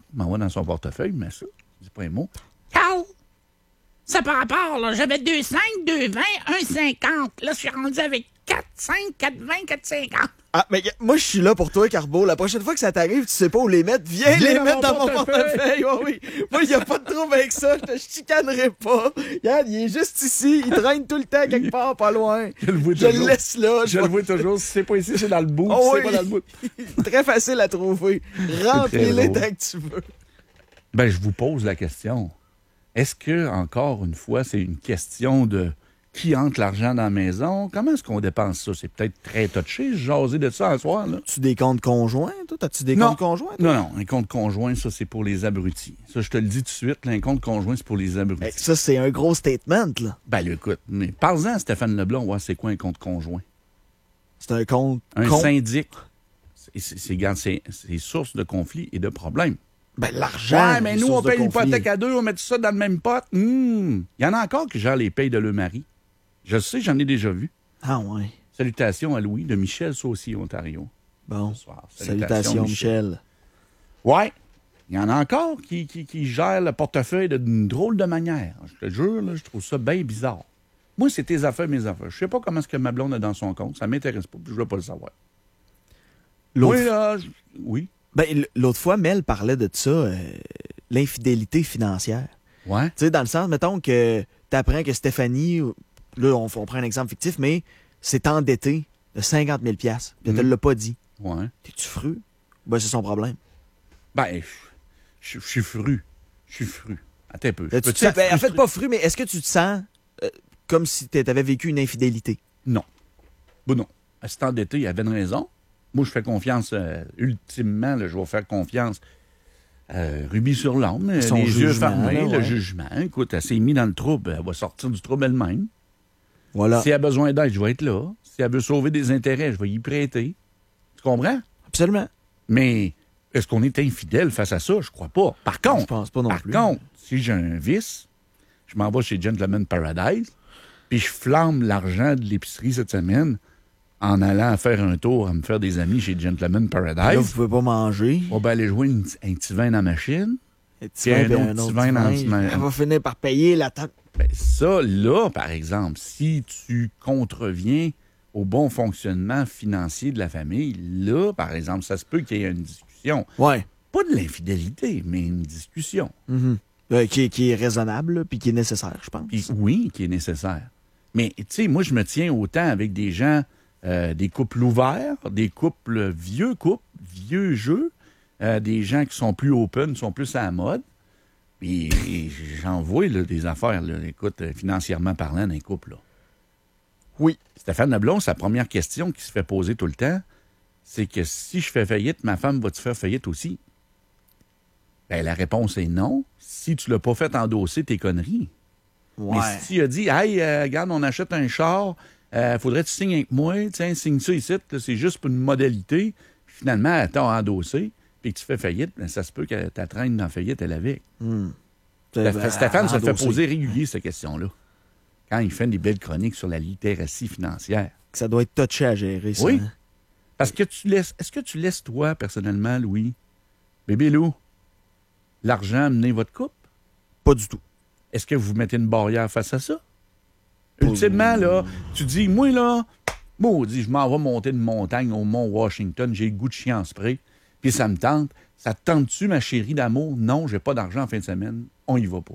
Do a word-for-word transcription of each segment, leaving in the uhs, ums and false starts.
Il m'envoie dans son portefeuille, mais ça, je dis pas un mot. Carl, ça par rapport, là. J'avais deux cinq, deux vingt, un cinquante. Là, je suis rendu avec quatre cinq, quatre vingt, quatre cinquante. Ah, mais moi, je suis là pour toi, Carbo. La prochaine fois que ça t'arrive, tu sais pas où les mettre, viens, Viens les dans mettre mon dans mon portefeuille. portefeuille. Ouais, oui. Moi, il n'y a pas de trouble avec ça. Je te chicanerai pas. Regarde, il est juste ici. Il traîne tout le temps quelque part, pas loin. Je le vois Je le toujours. laisse là. Je le vois toujours. Si c'est pas ici, c'est dans le bout. Oh, si c'est oui. pas dans le bout. Très facile à trouver. très Remplis-les drôle. tant que tu veux. Ben, je vous pose la question. Est-ce que, encore une fois, c'est une question de qui entre l'argent dans la maison? Comment est-ce qu'on dépense ça? C'est peut-être très touché, jaser de ça un soir, là. Tu des comptes conjoints, toi? As-tu des Non. comptes conjoints? toi? Non, non, un compte conjoint, ça, c'est pour les abrutis. Ça, je te le dis tout de suite, là, un compte conjoint, c'est pour les abrutis. Eh, ça, c'est un gros statement, là. Ben, là, écoute, mais parle-en à Stéphane Leblanc, ouais, c'est quoi un compte conjoint? C'est un compte. Un con- syndic, c'est, c'est, c'est, regarde, c'est, c'est source de conflits et de problèmes. Ben, l'argent. Ouais, mais les nous, on sources de paye conflit. l'hypothèque à deux, on met tout ça dans le même pot. Hum. Il y en a encore qui gèrent les payes de leur mari. Je le sais, j'en ai déjà vu. Ah, ouais. Salutations à Louis de Michel Saucy, Ontario. Bon. Bonsoir. Salutations, Michel. Ouais. Il y en a encore qui, qui, qui gèrent le portefeuille d'une drôle de manière. Je te jure, là, je trouve ça bien bizarre. Moi, c'est tes affaires, mes affaires. Je sais pas comment est-ce que ma blonde a dans son compte. Ça m'intéresse pas, puis je veux pas le savoir. L'autre Oui, là, je- oui. Ben, l- l'autre fois, Mel parlait de ça, euh, l'infidélité financière. Ouais. Tu sais, dans le sens, mettons que t'apprends que Stéphanie, là, on, on prend un exemple fictif, mais s'est endettée de cinquante mille piastres, puis elle te Mhm. l'a pas dit. Ouais. T'es-tu fru? Ben, c'est son problème. Ben, je je suis fru. Je suis fru. Attends un peu. Je Là, tu peux te sens- être ben, en fait, frustré? pas fru, mais est-ce que tu te sens euh, comme si t'avais vécu une infidélité? Non. Bon, non. Elle s'est endettée, il y avait une raison. Moi, je fais confiance, euh, ultimement, là, je vais faire confiance euh, Ruby sur l'âme, euh, Son les yeux jugement, fermés, là, le ouais. jugement. Écoute, elle s'est mise dans le trouble, elle va sortir du trouble elle-même. Voilà. Si elle a besoin d'aide, je vais être là. Si elle veut sauver des intérêts, je vais y prêter. Tu comprends? Absolument. Mais est-ce qu'on est infidèle face à ça? Je crois pas. Par contre, Je pense pas non par plus. contre, si j'ai un vice, je m'en vais chez Gentleman Paradise, puis je flamme l'argent de l'épicerie cette semaine en allant faire un tour à me faire des amis chez Gentleman Là, vous Paradise. pouvez pas manger. On va aller jouer une- un petit vin dans la machine. Un petit Puis un vin, puis autre petit vin dans le petit vin. Elle va finir par payer la table. Ben, ça, là, par exemple, si tu contreviens au bon fonctionnement financier de la famille, là, par exemple, ça se peut qu'il y ait une discussion. Ouais. Pas de l'infidélité, mais une discussion. Mhm. Euh, qui, est- qui est raisonnable, là, puis qui est nécessaire, je pense. Puis oui, qui est nécessaire. Mais, tu sais, moi, je me tiens autant avec des gens, euh, des couples ouverts, des couples vieux couples, vieux jeux, euh, des gens qui sont plus open, sont plus à la mode. Puis et j'en vois là, des affaires, là, écoute, euh, financièrement parlant, d'un couple. Là. Oui. Stéphane Leblond, sa première question qui se fait poser tout le temps, c'est que si je fais faillite, ma femme va-tu faire faillite aussi? Ben, la réponse est non. Si tu l'as pas fait endosser tes conneries. Ouais. Mais si tu as dit, hey, euh, regarde, on achète un char, euh, faudrait que tu signes avec moi, tiens, signe ça ici, là, c'est juste pour une modalité. Puis finalement, elle t'a endossé, puis que tu fais faillite, ben, ça se peut que ta traîne dans la faillite, elle avec. Hmm. Stéphane, Stéphane se le fait Endossé. poser régulier, cette question-là. Quand il fait des belles chroniques sur la littératie financière. Ça doit être touché à gérer, ça. Oui. hein? Parce que tu laisses. Est-ce que tu laisses, toi, personnellement, Louis, bébé Lou, l'argent mener votre couple? Pas du tout. Est-ce que vous mettez une barrière face à ça? Ultimement, là, tu dis, moi, là, maudit, je m'en vais monter une montagne au mont Washington, j'ai le goût de chien en spray, puis ça me tente. Ça te tente-tu, ma chérie d'amour? Non, j'ai pas d'argent en fin de semaine. On y va pas.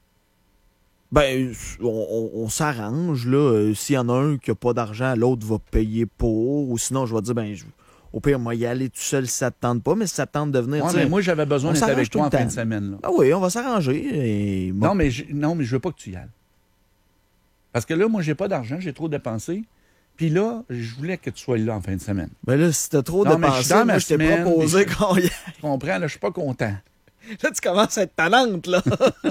Ben, on, on- on s'arrange, là. Euh, S'il y en a un qui n'a pas d'argent, l'autre va payer pour. Ou sinon, je vais dire, ben, je- au pire, moi, y aller tout seul si ça te tente pas, mais si ça te tente de venir, Ouais, tu sais, mais moi, j'avais besoin on d'être s'arrange avec tout toi en le fin de temps. semaine. Là. Ah oui, on va s'arranger. Et... Non, mais je, non, mais je veux pas que tu y ailles. Parce que là, moi, j'ai pas d'argent, j'ai trop dépensé. Puis là, je voulais que tu sois là en fin de semaine. Ben là, si t'as trop Non, mais je suis dépensé, dans moi, ma je t'ai semaine, proposé puis- qu'on y aille. Tu comprends? Là, je suis pas content. Là, tu commences à être talente, là.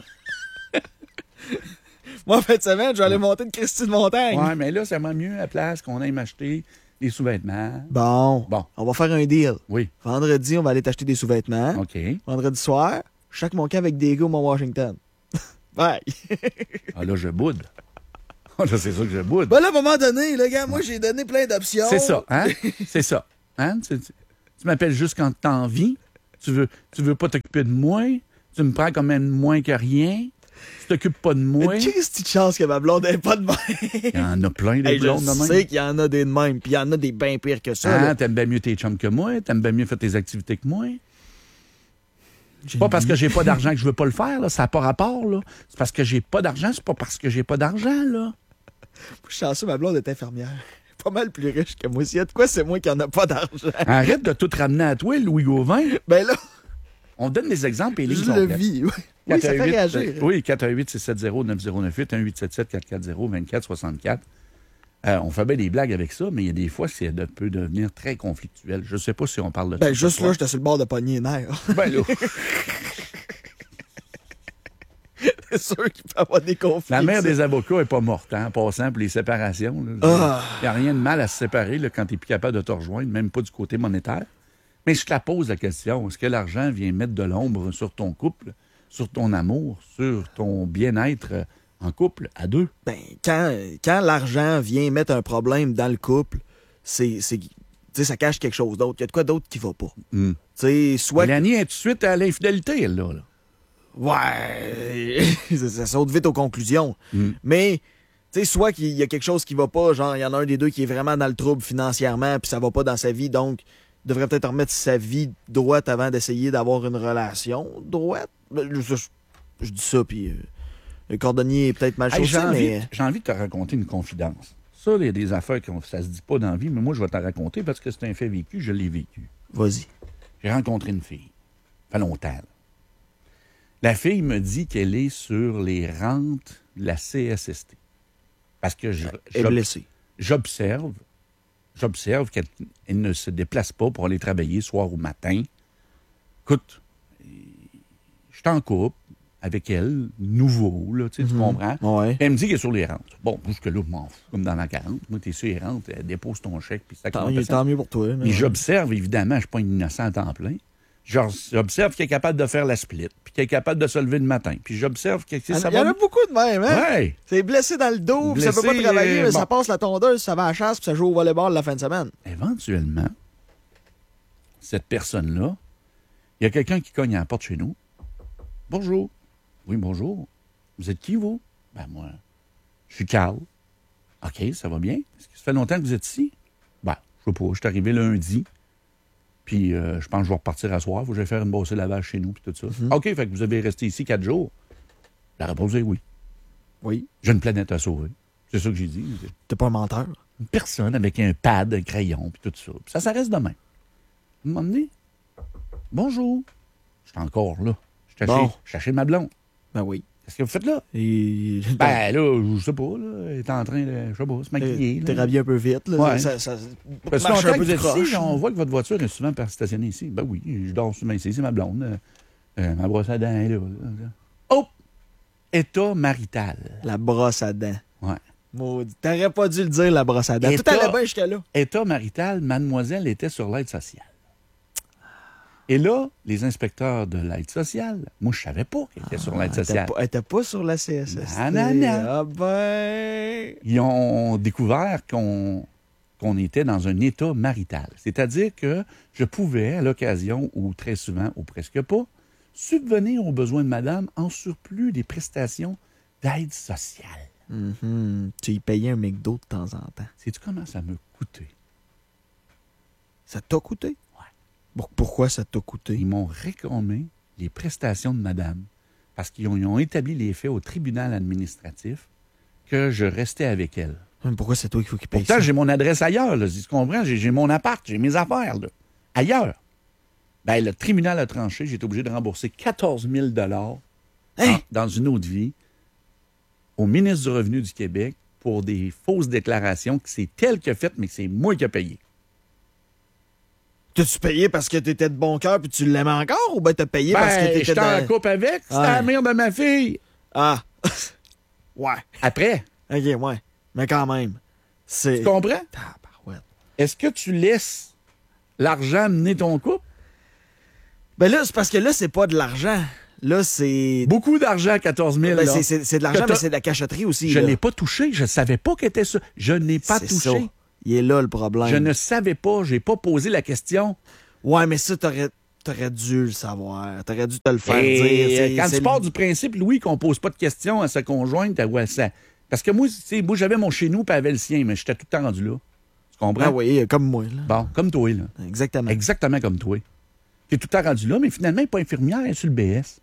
Moi, en fin de semaine, je vais aller monter une Christine Montagne. Ouais, mais là, ça va mieux à la place qu'on aille m'acheter des sous-vêtements. Bon. Bon. On va faire un deal. Oui. Vendredi, on va aller t'acheter des sous-vêtements. OK. Vendredi soir, je chaque mon camp avec des gars au Mont-Washington. Bye. Ah, là, je boude. Ah, là, c'est ça que je boude. Ben là, à un moment donné, là, gars, moi, j'ai donné plein d'options. C'est ça, hein? C'est ça. Hein? Tu, tu- tu m'appelles juste quand t'as envie. Tu veux, tu veux pas t'occuper de moi? Tu me prends comme un moins que rien? Tu t'occupes pas de moi? Mais qu'est-ce que tu chances que ma blonde n'ait pas de même? Il y en a plein des Hey, blondes de je même. sais qu'il y en a des de même, puis il y en a des bien pires que ça. Ah, là. t'aimes bien mieux tes chums que moi? T'aimes bien mieux faire tes activités que moi? C'est pas parce que j'ai pas d'argent que je veux pas le faire, là. Ça n'a pas rapport, là. C'est parce que j'ai pas d'argent, c'est pas parce que j'ai pas d'argent, là. Je suis chanceux, ma blonde est infirmière. Pas mal plus riche que moi. S'il y a de quoi, c'est moi qui en a pas d'argent. Arrête de tout ramener à toi, Louis Gauvin. Ben là, On donne des exemples et les je lignes le sont vis. Oui, oui, ça fait réagir. Oui, quatre un huit, six sept zéro, neuf zéro neuf huit, un huit sept sept, quatre quatre zéro, deux quatre six quatre. Euh, on fait bien des blagues avec ça, mais il y a des fois, ça de, peut devenir très conflictuel. Je sais pas si on parle de Ben, ça juste ce là, soir. j'étais sur le bord de pogner les nerfs. Ben là, C'est sûr qu'il peut y avoir des conflits. la mère ça. des avocats est pas morte, hein, en passant pour les séparations. Il Ah. n'y a rien de mal à se séparer là, quand tu n'es plus capable de te rejoindre, même pas du côté monétaire. Mais je te la pose la question, est-ce que l'argent vient mettre de l'ombre sur ton couple, sur ton amour, sur ton bien-être euh, en couple, à deux? Ben, quand, quand l'argent vient mettre un problème dans le couple, c'est, c'est, tu sais, ça cache quelque chose d'autre. Il y a de quoi d'autre qui va pas. Hmm. Tu sais, soit... Mélanie est tout de suite à l'infidélité, elle, là. là. Ouais, ça, ça saute vite aux conclusions. Mm. Mais, tu sais, soit qu'il y a quelque chose qui va pas, genre, il y en a un des deux qui est vraiment dans le trouble financièrement, puis ça va pas dans sa vie, donc il devrait peut-être remettre sa vie droite avant d'essayer d'avoir une relation droite. Ben, Je, je- je dis ça, puis euh, le cordonnier est peut-être mal Hey, chaussé, j'ai, envie, mais... j'ai envie de te raconter une confidence. Ça, il y a des affaires que ça se dit pas dans la vie, mais moi, je vais te la raconter parce que c'est un fait vécu, je l'ai vécu. Vas-y. J'ai rencontré une fille. Ça fait longtemps, là. La fille me dit qu'elle est sur les rentes de la C S S T. Parce que je- Elle est j'ob- blessée. j'observe, j'observe qu'elle elle ne se déplace pas pour aller travailler soir ou matin. Écoute, je suis en couple avec elle, nouveau, là, tu sais, tu comprends? Ouais. Elle me dit qu'elle est sur les rentes. Bon, jusque-là, je m'en fous, comme dans la quarante. Moi, t'es sur les rentes, elle dépose ton chèque, puis ça Tant, compte mieux- ça. tant mieux pour toi. mais Mais ouais. j'observe, évidemment, je ne suis pas un innocent à temps plein. J'observe qu'elle est capable de faire la split, puis qu'elle est capable de se lever le matin. Puis j'observe que Il y ça en a va... beaucoup de même, hein? Ouais. C'est blessé dans le dos, puis ça peut pas Blessé, travailler, euh, mais bon. ça passe la tondeuse, ça va à la chasse, puis ça joue au volleyball la fin de semaine. Éventuellement, cette personne-là, il y a quelqu'un qui cogne à la porte chez nous. Bonjour. Oui, bonjour. Vous êtes qui, vous? Ben, moi, je suis Carl. OK, ça va bien? Est-ce que ça fait longtemps que vous êtes ici? Ben, je sais pas. Je suis arrivé lundi. Puis, euh, je pense que je vais repartir à soir. Faut que j'aille faire une bossée lavage chez nous, puis tout ça. Mhm. OK, fait que vous avez resté ici quatre jours. La réponse est oui. Oui. J'ai une planète à sauver. C'est ça que j'ai dit. T'es pas un menteur. Une personne avec un pad, un crayon, puis tout ça. Puis ça, ça reste demain. Vous m'emmenez? Bonjour. Je suis encore là. Je suis Bon. chez, je suis chez ma blonde. Ben oui. Qu'est-ce que vous faites là? Et... Ben là, je sais pas, là. Elle est en train de, je sais pas, se maquiller. T'es là. rhabillé un peu vite, là. Ouais. Ça, ça, Parce que marche longtemps un que peu vous êtes croche. ici, on voit que votre voiture est souvent stationnée ici. Ben oui, je dors souvent ici, c'est ma blonde. Euh, euh, ma brosse à dents est là, là. Oh! État marital. La brosse à dents. Ouais. Maudit. T'aurais pas dû le dire, la brosse à dents. Et Tout t'as- allait bien jusqu'à là. État marital, mademoiselle était sur l'aide sociale. Et là, les inspecteurs de l'aide sociale, moi, je savais pas qu'elle était sur l'aide Elle était sociale. pas- elle était pas sur la C S S. Non, non, non. Ah ben... Ils ont découvert qu'on qu'on était dans un état marital. C'est-à-dire que je pouvais, à l'occasion, ou très souvent, ou presque pas, subvenir aux besoins de madame en surplus des prestations d'aide sociale. Mhm. Tu y payais un McDo de temps en temps. Sais-tu comment ça me coûtait? Ça t'a coûté? Ouais. Bon, pourquoi ça t'a coûté? Ils m'ont réclamé les prestations de madame parce qu'ils ont, ils ont établi les faits au tribunal administratif que je restais avec elle. Hum, Pourquoi c'est toi qu'il faut qu'il paye Pourtant, ça? j'ai mon adresse ailleurs, là, tu comprends? J'ai, j'ai mon appart, j'ai mes affaires, là, ailleurs. Ben, le tribunal a tranché, j'ai été obligé de rembourser quatorze mille dollars Hein? dans une autre vie au ministre du Revenu du Québec pour des fausses déclarations que c'est elle qui a faites, mais que c'est moi qui ai payé. T'as-tu payé parce que t'étais de bon cœur puis tu l'aimais encore ou ben t'as payé parce que Ben, t'étais j'étais en dans... couple avec, c'était Ouais. la mère de ma fille. Ah! ouais. Après, OK, ouais. Mais quand même. C'est... tu comprends? Tabarouette. Est-ce que tu laisses l'argent mener ton couple? Ben là, c'est parce que là, c'est pas de l'argent. Là, c'est... Beaucoup d'argent, quatorze mille. Ben, là. c'est, c'est- c'est de l'argent, Que t'as- mais c'est de la cachetterie aussi. Je là. n'ai pas touché. Je ne savais pas qu'elle était ça. Je n'ai pas C'est touché. ça. Il est là, le problème. Je ne savais pas. Je n'ai pas posé la question. Ouais, mais ça, t'aurais... T'aurais dû le savoir. T'aurais dû te le faire Et dire. C'est, quand c'est tu le- pars du principe, Louis, qu'on pose pas de questions à sa conjointe ou à sa... Parce que moi, tu sais, moi j'avais mon chez nous puis elle avait le sien, mais j'étais tout le temps rendu là. Tu comprends? Ah oui, comme moi. Là. Bon, comme toi, là. Exactement. Exactement comme toi. Tu es tout le temps rendu là, mais finalement, elle n'est pas infirmière, elle est sur le B S.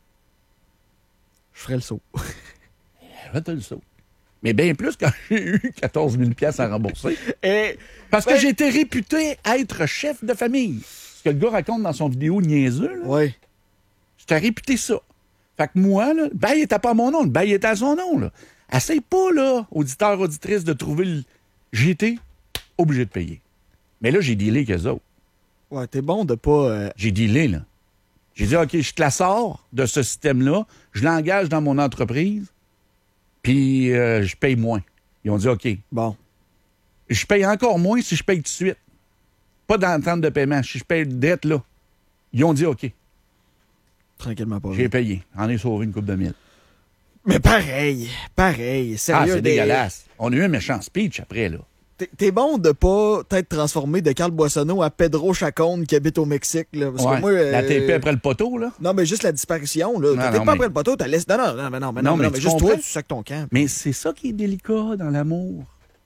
Je ferais le saut. Faites le saut. Mais bien plus quand j'ai eu quatorze mille piastres à rembourser. Et Parce Ben- que j'étais réputé être chef de famille. Ce que le gars raconte dans son vidéo niaiseux, là, oui. j'étais réputé ça. Fait que moi, là, le bail était pas à mon nom, le bail était à son nom. Là. Essaye pas, là, auditeur, auditrice, de trouver le... J'ai été obligé de payer. Mais là, j'ai dealé avec eux autres. Ouais, t'es bon de pas. euh, J'ai dealé, là. J'ai dit, OK, je te la sors de ce système-là, je l'engage dans mon entreprise, puis euh, je paye moins. Ils ont dit, OK. Bon. Je paye encore moins si je paye tout de suite. Pas d'entente de paiement. Si je paye de dette, là. Ils ont dit, OK. Tranquillement pas. J'ai payé. En ai sauvé une coupe de mille. Mais pareil. Pareil. Ah, Sérieux. c'est des- dégueulasse. On a eu un méchant speech après, là. T'es, t'es bon de pas t'être transformé de Carl Boissonneau à Pedro Chacon qui habite au Mexique. Là, parce Ouais. que moi, euh, La T P après le poteau, là. Non, mais juste la disparition. Là. Non, T'es non, pas mais- après le poteau, t'as laissé. Non, non, non, mais non, mais non, Non, mais, mais non, mais tu juste comprends? toi, tu sacs ton camp. Mais c'est ça qui est délicat dans l'amour.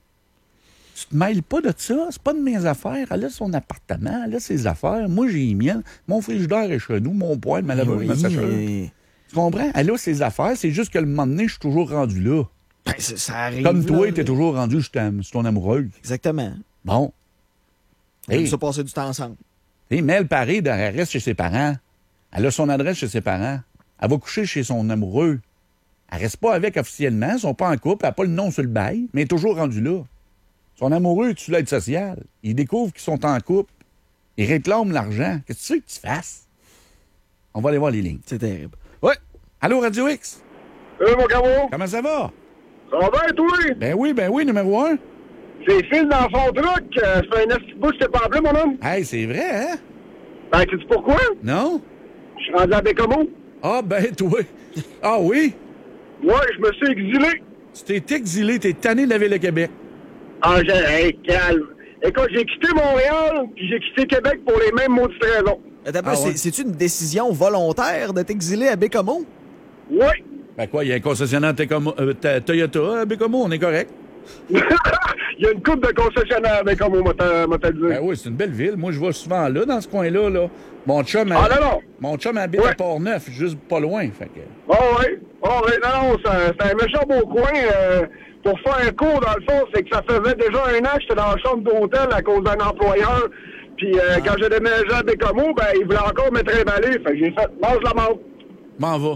Tu te mêles pas de ça. C'est pas de mes affaires. Elle a son appartement, elle a ses affaires. Moi, j'ai les miennes. Mon frigidaire est chez nous. Mon poêle, ma laveuse, Oui, ma sécheuse. mais- Tu comprends? Elle a ses affaires. C'est juste que le moment donné, je suis toujours rendu là. Ben, ça, ça arrive. Comme toi, là. t'es toujours rendu sur ta- sur ton amoureuse. Exactement. Bon. On aime Hey. ça passer du temps ensemble. Et Mel Paré, elle reste chez ses parents. Elle a son adresse chez ses parents. Elle va coucher chez son amoureux. Elle reste pas avec officiellement. Ils sont pas en couple. Elle n'a pas le nom sur le bail, mais elle est toujours rendue là. Son amoureux est sur l'aide sociale. Il découvre qu'ils sont en couple. Il réclame l'argent. Qu'est-ce que tu veux que tu fasses? On va aller voir les lignes. C'est terrible. Ouais. Allô, Radio X? Salut, mon camo. Comment ça va? Ça va bien, toi? Ben oui, ben oui, numéro un. C'est Phil dans son truc. Euh, ça fait un esti de bout que je t'ai pas appelé, mon homme. Hey, c'est vrai, hein? Ben, sais-tu pourquoi? Non? Je suis rendu à Bécomo. Ah, ben toi. Ah oui? Ouais, je me suis exilé. Tu t'es exilé, t'es tanné de la ville de Québec. Ah, j'ai... Hey, calme. Écoute, j'ai quitté Montréal, puis j'ai quitté Québec pour les mêmes maudites raisons. Attends, Ah c'est, ouais. c'est-tu une décision volontaire de t'exiler à Bécomo? Ouais. Ben quoi, il y a un concessionnaire Técomo- euh, ta- Toyota à Bécomo, on est correct. Il y a une coupe de concessionnaires à Bécomo, moi, t'as moi, t'as dit. Ben oui, c'est une belle ville. Moi, je vais souvent là, dans ce coin-là. Là. Mon chum, Ah, a- non, non. Mon chum habite Ouais. à Port-Neuf, juste pas loin. Fait que... Oh, ouais. Oh, ouais. Non, non, c'est c'est un méchant beau coin. euh, pour faire un cours, dans le fond, c'est que ça faisait déjà un an que j'étais dans la chambre d'hôtel à cause d'un employeur. Puis euh, quand j'ai déménagé à Bécomo, ben, il voulait encore me trimballer. Fait que j'ai fait, mange la menthe. M'en va.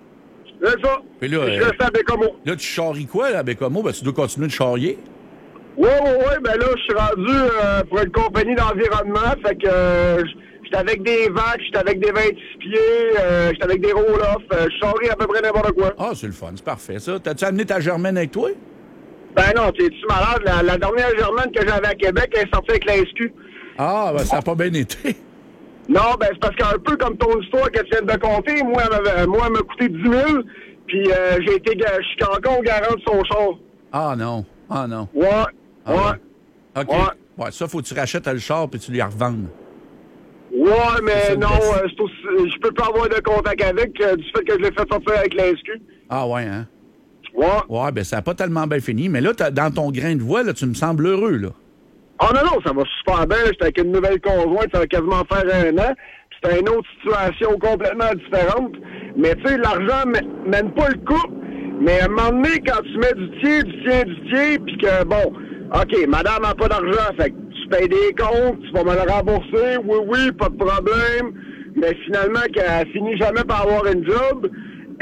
C'est ça. Puis là, je euh, reste à Bécomo. Là, tu charries quoi, là, à Bécomo? Ben, tu dois continuer de charrier. Ouais, ouais, ouais. Ben là, je suis rendu euh, pour une compagnie d'environnement. Fait que euh, j'étais avec des vaches, j'étais avec des vingt-six pieds, euh, j'étais avec des roll-off. Euh, je charrie à peu près n'importe quoi. Ah, c'est le fun, c'est parfait, ça. T'as-tu amené ta Germaine avec toi? Ben non, t'es-tu malade? La, la dernière Germaine que j'avais à Québec, elle est sortie avec la S Q. Ah, ben, ça n'a pas bien été. Non, ben c'est parce qu'un peu comme ton histoire que tu viens de compter, moi, elle m'avait- moi, elle m'a coûté dix mille, puis euh, j'ai été, ga- je suis encore garant de son char. Ah, non. Ah, non. Ouais, Ah, ouais, OK. Ouais. Ouais, ça, faut que tu rachètes le char puis tu lui revendes. ouais, C'est mais ça, non, le best. euh, c'est aussi- je peux pas avoir de contact avec euh, du fait que je l'ai fait sortir avec la S Q. Ah, ouais, hein? Ouais. Ouais, ben, ça n'a pas tellement bien fini. Mais là, t'as- dans ton grain de voix, là, tu me sembles heureux, là. Ah non, non, ça va super bien. J'étais avec une nouvelle conjointe, ça va quasiment faire un an. C'était une autre situation complètement différente. Mais tu sais, l'argent m- mène pas le couple. Mais à un moment donné, quand tu mets du tien, du tien, du tien, puis que, bon, OK, madame n'a pas d'argent, fait que tu payes des comptes, tu vas me le rembourser, oui, oui, pas de problème. Mais finalement, qu'elle finit jamais par avoir une job.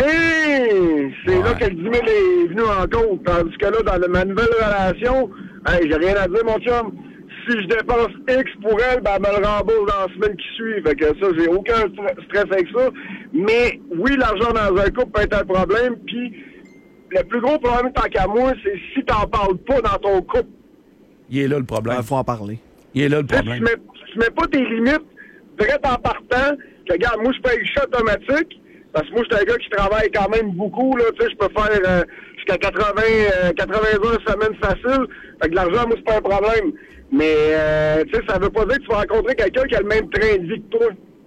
Et c'est Ouais. là que le dix mille est venu en compte. Tandis que là, dans ma nouvelle relation, hey, j'ai rien à dire, mon chum. Si je dépense X pour elle, ben, elle me le rembourse dans la semaine qui suit. Fait que ça, j'ai aucun stre- stress avec ça. Mais oui, l'argent dans un couple peut être un problème. Puis le plus gros problème, tant qu'à moi, c'est si t'en parles pas dans ton couple. Il est là, le Il problème. faut en parler. Il est là, le Tu sais, tu problème. mets, tu mets pas tes limites direct en partant. Que, regarde, moi, je paye le chat automatique. Parce que moi, je suis un gars qui travaille quand même beaucoup, là. Tu sais, je peux faire euh, jusqu'à quatre-vingts, euh, quatre-vingts heures semaine facile. Fait que l'argent, moi, c'est pas un problème. Mais, euh, tu sais, ça veut pas dire que tu vas rencontrer quelqu'un qui a le même train de vie que toi.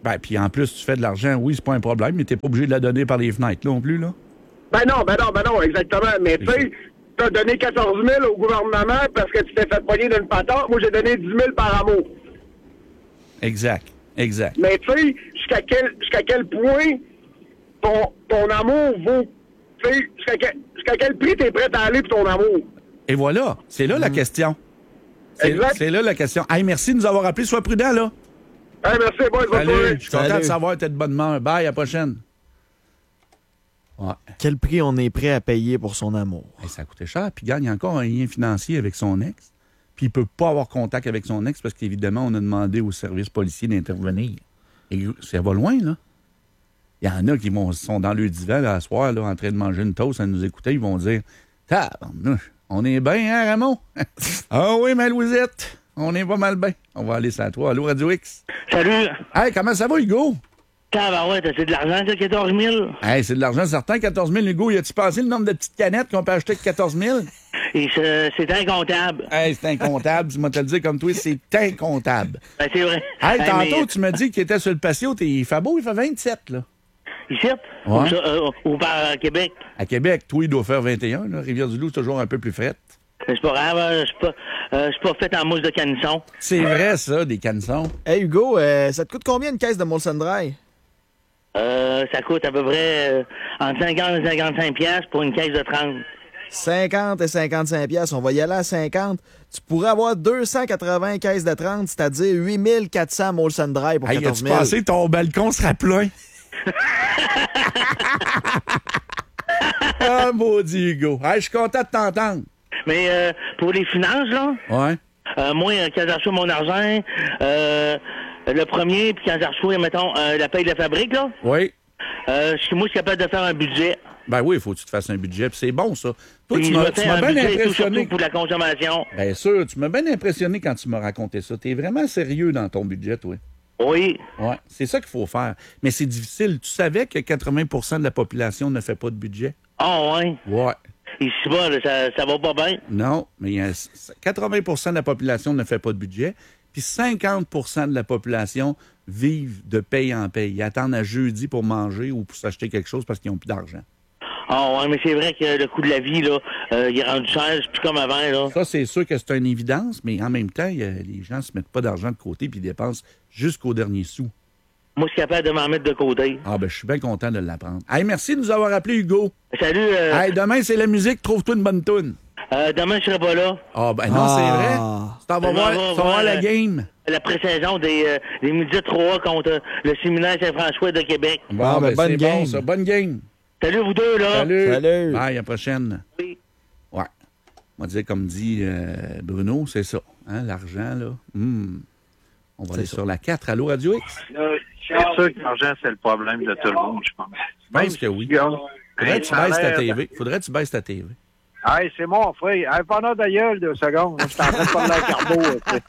Ben, puis en plus, tu fais de l'argent, oui, c'est pas un problème, mais t'es pas obligé de la donner par les fenêtres, là, non plus, là? Ben non, ben non, ben non, exactement. Mais tu sais, t'as donné quatorze mille au gouvernement parce que tu t'es fait poigner d'une patente. Moi, j'ai donné dix mille par amour. Exact, exact. Mais tu sais, jusqu'à quel, jusqu'à quel point ton, ton amour vaut... Tu sais, jusqu'à quel, jusqu'à quel prix t'es prêt à aller pour ton amour? Et voilà, c'est là mmh. la question. C'est, exact. C'est là la question. Hey, merci de nous avoir appelés. Sois prudent, là. Hey, merci, boys. Salut, je suis content de savoir que t'es de bonne humeur. Bye, à la prochaine. Ouais. Quel prix on est prêt à payer pour son amour? Hey, ça a coûté cher, puis il gagne encore un lien financier avec son ex. Puis il peut pas avoir contact avec son ex parce qu'évidemment, on a demandé au service policier d'intervenir. Et ça va loin, là. Il y en a qui vont, sont dans le divan, là, à soir, là, en train de manger une toast, à nous écouter, ils vont dire « Tabarnouche, on est bien, hein, Ramon? »« Ah oui, ma Louisette, on est pas mal bien. » On va aller sur toi. Allô, Radio X? Salut! Hey, comment ça va, Hugo? Tabarouette, c'est de l'argent, ça, quatorze mille? Hey, c'est de l'argent certain, quatorze mille, Hugo. Y a-tu passé le nombre de petites canettes qu'on peut acheter avec quatorze mille? Et c'est, c'est incontable. Hey, c'est incontable. Tu m'as te le dire comme toi, c'est incontable. Ben, c'est vrai. Hey, hey, tantôt, mais... tu m'as dit qu'il était sur le patio. Il fait beau, il fait vingt-sept, là. Ici? Ouais. Ou, ça, euh, ou par Québec? À Québec, toi, il doit faire vingt et un, là. Rivière-du-Loup, c'est toujours un peu plus frette. C'est pas grave, je suis pas, euh, pas fait en mousse de canson. C'est vrai, ça, des canissons. Hey, Hugo, euh, ça te coûte combien une caisse de Molson Dry? Euh, ça coûte à peu près euh, entre cinquante et cinquante-cinq piastres pour une caisse de trente. cinquante et cinquante-cinq piastres. On va y aller à cinquante. Tu pourrais avoir deux cent quatre-vingts caisses de trente, c'est-à-dire huit mille quatre cents Molson Dry pour hey, quatorze mille. As-tu pensé que ton balcon sera plein? Ah, maudit Hugo. Hey, je suis content de t'entendre. Mais euh, pour les finances, là, ouais. euh, moi, quand j'ai reçu mon argent, euh, le premier, puis quand j'ai reçu, mettons, euh, la paye de la fabrique, là, oui. euh, moi, je suis capable de faire un budget. Ben oui, il faut que tu te fasses un budget, puis c'est bon, ça. Toi, puis tu m'as, tu m'as bien impressionné. Tout pour la consommation. Bien sûr, tu m'as bien impressionné quand tu m'as raconté ça. T'es vraiment sérieux dans ton budget, toi. Oui. Ouais, c'est ça qu'il faut faire. Mais c'est difficile. Tu savais que quatre-vingts pour cent de la population ne fait pas de budget? Ah, oh, ouais. Ouais. Ici, bas, là, ça, ça va pas bien. Non, mais quatre-vingts pour cent de la population ne fait pas de budget, puis cinquante pour cent de la population vivent de paye en paye. Ils attendent à jeudi pour manger ou pour s'acheter quelque chose parce qu'ils n'ont plus d'argent. Ah oh, ouais, mais c'est vrai que le coût de la vie, là, euh, il est rendu cher, c'est plus comme avant, là. Ça, c'est sûr que c'est une évidence, mais en même temps, y a, les gens ne se mettent pas d'argent de côté puis ils dépensent jusqu'au dernier sou. Moi, je suis capable de m'en mettre de côté. Ah, ben, je suis bien content de l'apprendre. Hey, merci de nous avoir appelé, Hugo. Salut. Euh... Hey, demain, c'est la musique. Trouve-toi une bonne toune. Euh, demain, je serai pas là. Ah, ben non, ah. c'est vrai. Tu t'en vas voir, va voir, voir la game. La pré-saison des, euh, des Midgets trois contre euh, le séminaire Saint-François de Québec. Bon, ah, ben, ben, bonne game. Bon, ça. Bonne game. Salut, vous deux, là. Salut. Salut. Bye, à la prochaine. Oui. Ouais. On va dire, comme dit euh, Bruno, c'est ça. Hein, l'argent, là. Mmh. On va c'est aller ça. Sur la quatre. Allô, Radio X? Euh, c'est sûr que l'argent, c'est le problème de tout le monde, je pense. Je pense que oui. Faudrait que tu baisses ta T V. Faudrait que tu baisses ta T V. Hey, c'est mon frère. Hey, pendant ta gueule, deux secondes. Je suis en train de parler à Carbo.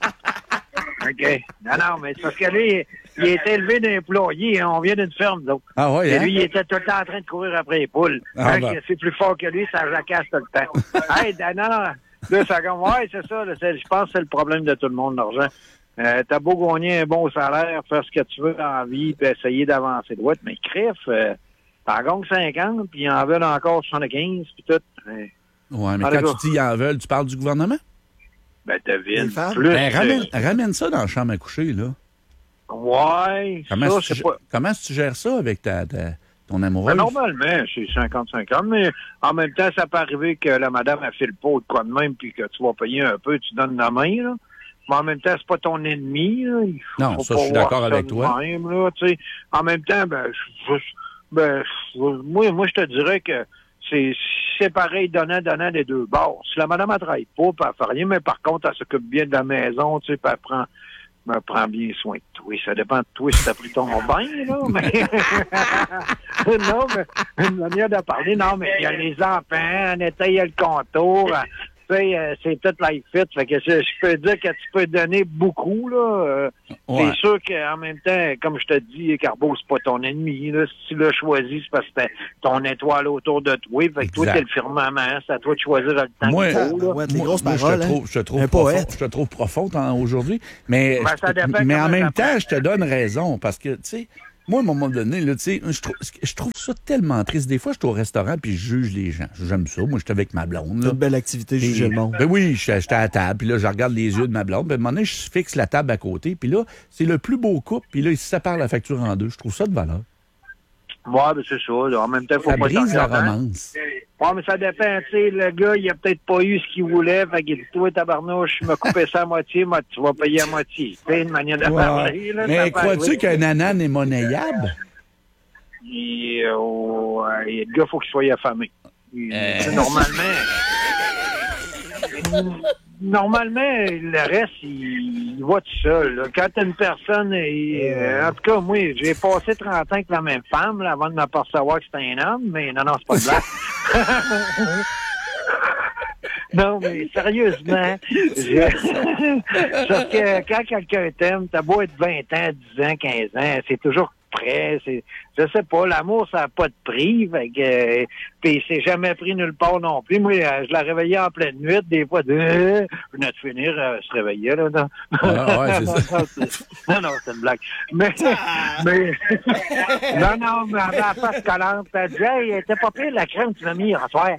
OK. Non, non, mais c'est parce que lui, il est élevé d'employé. Hein, on vient d'une ferme, donc. Ah oui, Et hein? lui, il était tout le temps en train de courir après les poules. Ah, hein, ben. C'est plus fort que lui, ça jacasse tout le temps. Hey, non, non, deux secondes. Ouais, c'est ça. C'est, je pense que c'est le problème de tout le monde, l'argent. Euh, t'as beau gagner un bon salaire, faire ce que tu veux dans la vie, puis essayer d'avancer droite, mais crif, euh, t'en gagnes cinquante, puis ils en veulent encore soixante-quinze, puis tout. Euh, ouais, mais quand tu dis ils en veulent, tu parles du gouvernement? Ben, devine. Plus, ben, ramène, ramène ça dans la chambre à coucher, là. Ouais. Comment, ça, tu, pas... comment tu gères ça avec ta, ta, ton amoureuse? Ben, normalement, c'est cinquante cinquante, mais en même temps, ça peut arriver que la madame, elle file pas de quoi de même, puis que tu vas payer un peu, tu donnes la main, là. Mais en même temps, c'est pas ton ennemi, là. Il faut, non, faut ça, pas je suis d'accord avec ça toi. Même, là, en même temps, ben, je, ben moi, moi, je te dirais que c'est, c'est pareil, donnant, donnant des deux bords. Si la madame, elle travaille pas, puis elle fait rien, mais par contre, elle s'occupe bien de la maison, tu sais, puis elle prend, me prend bien soin de toi. Ça dépend de toi si t'as pris ton bain, là, mais... non, mais une manière de parler, non, mais il y a les enfants, on étaye le contour, tu sais, euh, c'est tout life fit. Fait que je, je peux dire que tu peux donner beaucoup, là. Euh, Ouais. C'est sûr qu'en même temps, comme je te dis, Carbo, c'est pas ton ennemi, là. Si tu l'as choisi, c'est parce que c'est ton étoile autour de toi. Fait que toi, Exact. t'es le firmament. C'est à toi de choisir le temps Moi, qu'il faut, là. ouais, les Moi, grosses moi, paroles, je te hein. trouve, je te trouve Un profond, poète. je te trouve profonde hein, aujourd'hui, mais, Ben, ça je- dépend mais en comment même ça temps, prend. je te donne raison parce que, tu sais, moi, à un moment donné, là, tu sais, je trouve, je trouve ça tellement triste. Des fois, je suis au restaurant puis je juge les gens. J'aime ça. Moi, j'étais avec ma blonde. C'est Là. une belle activité, Puis, juger le monde. Ben oui, je- j'étais à la table, puis là, je regarde les yeux de ma blonde. Puis à un moment donné, je fixe la table à côté, puis là, c'est le plus beau couple, puis là, ils se séparent la facture en deux. Je trouve ça de valeur. Ouais, ben c'est ça. Là. En même temps, faut Ça pas brise la t'en regarder. romance. Ouais, mais ça dépend, tu sais, le gars, il a peut-être pas eu ce qu'il voulait, fait qu'il dit, toi, tabarnouche, je me coupais ça à moitié, moi, tu vas payer à moitié. Tu sais, une manière de parler, là. ça Mais peut crois-tu arriver. qu'un ananas est monnayable? Il, euh, oh, euh, le gars, faut qu'il soit affamé. Il- Euh. tu sais, Normalement. Normalement, le reste, il, il va tout seul. Là. Quand t'as une personne, et, euh, en tout cas, moi, j'ai passé trente ans avec la même femme là, avant de m'apercevoir que c'était un homme, mais non, non, c'est pas de blague. Non, mais sérieusement, je... sauf que quand quelqu'un t'aime, t'as beau être vingt ans, dix ans, quinze ans, c'est toujours prêt. C'est... Je sais pas, l'amour, ça n'a pas de prix. Fait que, euh, puis c'est jamais pris nulle part non plus. Moi, euh, je la réveillais en pleine nuit, des fois, de... euh, je venais de finir, euh, se réveiller, là. Non, Ah, ouais, c'est non, ça. non, c'est... non, non, c'est une blague. Mais, mais... non, non, mais elle la face collante, elle dit, hey, t'es pas pire la crème que tu m'as mis hier soir.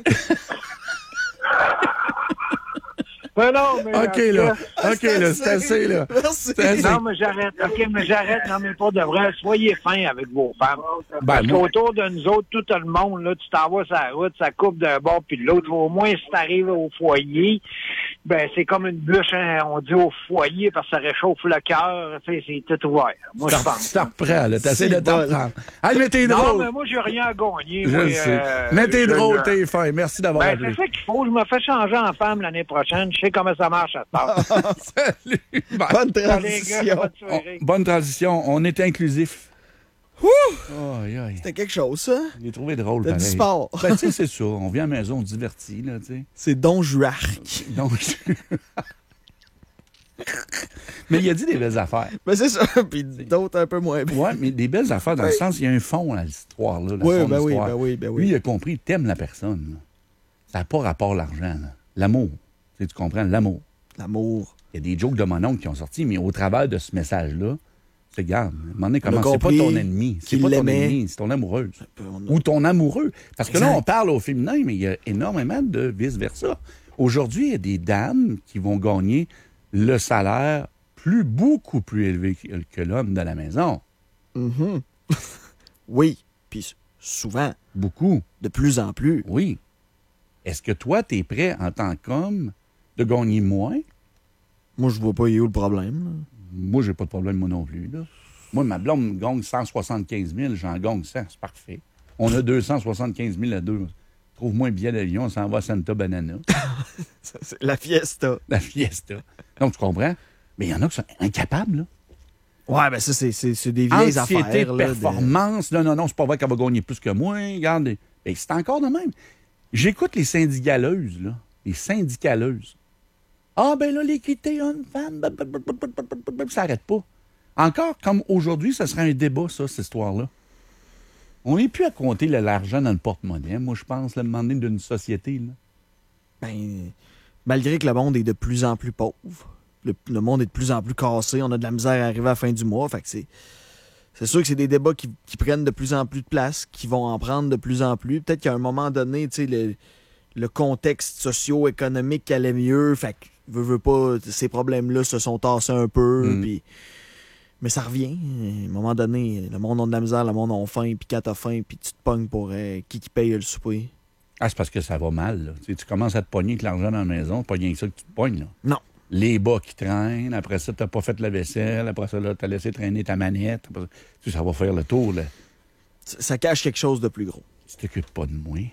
Mais non, mais... OK, euh, là. OK, là, c'est assez, là. Merci. C'est assez. non, mais j'arrête. OK, mais j'arrête. Non, mais pas de vrai. Soyez fins avec vos femmes. Ben, Parce moi- qu'autour de nous autres, tout le monde, là, tu t'en vas sur la route, ça coupe d'un bord puis de l'autre. Au moins, si t'arrives au foyer, ben, c'est comme une bûche, hein, on dit au foyer, parce que ça réchauffe le cœur. Tu sais, c'est tout ouvert. Moi, je pense. Tu t'en reprends, là. T'essaies de C'est t'en bon. prendre. Allez, mais t'es Non, drôle. mais moi, j'ai rien à gagner. Je moi, le sais. euh, Mais t'es je- drôle, t'es fin. Merci d'avoir Ben, appelé. c'est ça qu'il faut. Je me fais changer en femme l'année prochaine. Je sais comment ça marche à ce temps. Salut. Bye. Bonne Allez, gars, transition. bonne On- soirée. bonne transition. On est inclusif. Ouh! Aïe, aïe. C'était quelque chose, ça. Je l'ai trouvé drôle, T'as du pareil. sport. Ben, tu sais, c'est ça. On vient à la maison, on se divertit, là, tu sais. C'est Don Juarc. Donc... mais il a dit des belles affaires. Ben, c'est ça. Puis d'autres un peu moins bien. Ouais, mais des belles affaires dans le Ouais. sens, il y a un fond à l'histoire, là. la Oui, son ben oui, d'histoire. ben oui, ben oui. Lui, il a compris, t'aimes la personne. là. Ça n'a pas rapport à l'argent, là. L'amour. Tu sais, tu comprends, l'amour. L'amour. Il y a des jokes de mon oncle qui ont sorti, mais au travers de ce message-là, tu regarde, à un moment donné, On a comment c'est pas compris ton ennemi, c'est qu'il pas ton l'aimait. ennemi, c'est ton amoureuse. On a- Ou ton amoureux. Parce que là, Exact. on parle au féminin, mais il y a énormément de vice-versa. Aujourd'hui, il y a des dames qui vont gagner le salaire plus, beaucoup plus élevé que, que l'homme de la maison. Mhm. Oui. Puis souvent, Beaucoup, de plus en plus. oui. Est-ce que toi, tu es prêt, en tant qu'homme, de gagner moins? Moi, je vois pas y est où le problème. là. Moi, j'ai pas de problème, moi non plus. Là. Moi, ma blonde me gagne cent soixante-quinze mille, j'en gagne cent, c'est parfait. On a deux cent soixante-quinze mille à deux. Trouve-moi un billet d'avion, on s'en va à Santa Banana. Ça, c'est la fiesta. La fiesta. Donc, tu comprends? Mais il y en a qui sont incapables, là. Ouais, ben ça, c'est, c'est, c'est des vieilles Anxiété, affaires. là, de- performance. Non, non, non, c'est pas vrai qu'elle va gagner plus que moi. Regarde. Ben, c'est encore de même. J'écoute les syndicaleuses, là. Les syndicaleuses. Ah, ben là, l'équité homme-femme, bah, bah, bah, bah, bah, bah, bah, bah, ça n'arrête pas. Encore, comme aujourd'hui, ça serait un débat, ça, cette histoire-là. On n'est plus à compter là, l'argent dans le porte-monnaie, moi, je pense, le moment donné d'une société, là. Ben, malgré que le monde est de plus en plus pauvre, le, le monde est de plus en plus cassé, on a de la misère à arriver à la fin du mois. Fait que c'est, c'est sûr que c'est des débats qui, qui prennent de plus en plus de place, qui vont en prendre de plus en plus. Peut-être qu'à un moment donné, tu sais, le, le contexte socio-économique allait mieux. Fait que, veux, veux pas, ces problèmes-là se sont tassés un peu. Mm. Puis, mais ça revient. À un moment donné, le monde a de la misère, le monde a faim. Puis quand t'as faim, puis tu te pognes pour euh, qui qui paye le souper. Ah, c'est parce que ça va mal, là. Tu sais, tu commences à te pogner avec l'argent dans la maison, c'est pas rien que ça que tu te pognes, là. Non. Les bas qui traînent, après ça, t'as pas fait la vaisselle, après ça, là, t'as laissé traîner ta manette. Après ça, tu sais, ça va faire le tour, là. Ça, ça cache quelque chose de plus gros. Tu t'occupes pas de moi.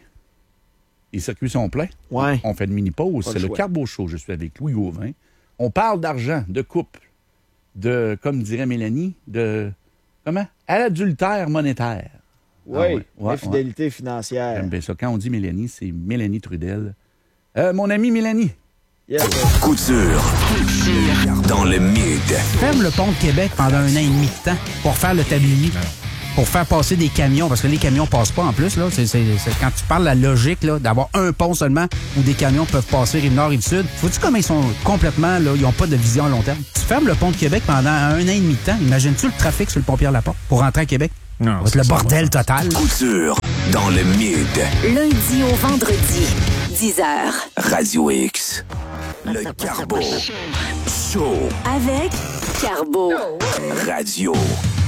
Les circuits sont pleins. Ouais. On fait une mini-pause. Pas C'est le le choix. Carbo Show. Je suis avec Louis Gauvin. On parle d'argent, de couple, de, comme dirait Mélanie, de, comment? À l'adultère monétaire. Oui, Ah ouais, ouais, infidélité financière. J'aime bien ça. Quand on dit Mélanie, c'est Mélanie Trudel. Euh, mon amie Mélanie, Yes, Couture. Dans le mid. Ferme le pont de Québec pendant un an et demi de temps pour faire le tablier. Pour faire passer des camions, parce que les camions passent pas en plus. Là. C'est, c'est, c'est, quand tu parles de la logique là, d'avoir un pont seulement où des camions peuvent passer rive-nord, rive-sud, vois-tu comment ils sont complètement, là, ils n'ont pas de vision à long terme? Tu fermes le pont de Québec pendant un an et demi de temps, imagines-tu le trafic sur le pont Pierre-Laporte pour rentrer à Québec? Non, ça va être le bordel total. Couture dans le mid. Lundi au vendredi, dix heures. Radio X. Le Carbo Show. Avec Carbo. Radio